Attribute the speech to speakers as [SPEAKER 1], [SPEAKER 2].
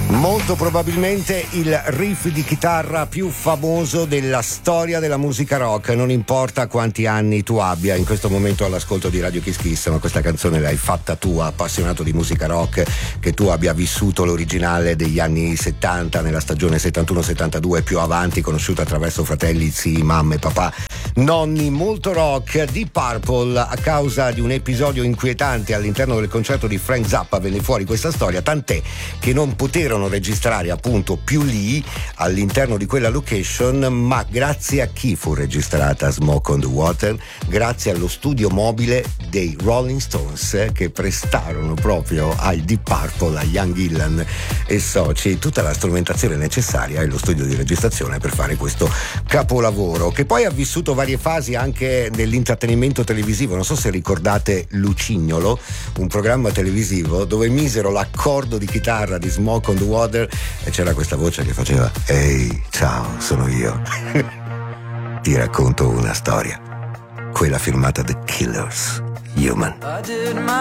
[SPEAKER 1] Molto probabilmente il riff di chitarra più famoso della storia della musica rock. Non importa quanti anni tu abbia in questo momento all'ascolto di Radio Kiss Kiss, ma questa canzone l'hai fatta tu, appassionato di musica rock, che tu abbia vissuto l'originale degli anni 70 nella stagione 71-72 più avanti, conosciuta attraverso fratelli, zii, mamme, papà, nonni. Molto rock. Deep Purple, a causa di un episodio inquietante all'interno del concerto di Frank Zappa, venne fuori questa storia, tant'è che non poterono registrare appunto più lì all'interno di quella location. Ma grazie a chi fu registrata Smoke on the Water? Grazie allo studio mobile dei Rolling Stones, che prestarono proprio ai Deep Purple, a Ian Gillan e soci, tutta la strumentazione necessaria e lo studio di registrazione per fare questo capolavoro, che poi ha vissuto varie fasi anche nell'intrattenimento televisivo. Non so se ricordate Lucignolo, un programma televisivo dove misero l'accordo di chitarra di Smoke on the Water e c'era questa voce che faceva: ehi, ciao, sono io. Ti racconto una storia, quella firmata The Killers, Human.